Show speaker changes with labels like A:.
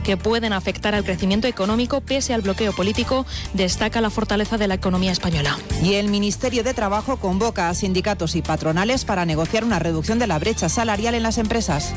A: que pueden afectar al crecimiento económico pese al bloqueo político, destaca la fortaleza de la economía española.
B: Y el Ministerio de Trabajo convoca a sindicatos y patronales para negociar una reducción de la brecha salarial en las empresas.